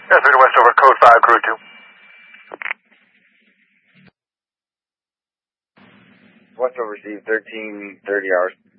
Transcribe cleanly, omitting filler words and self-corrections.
Yes, West over code 5, crew 2. West over received 13:30 hours.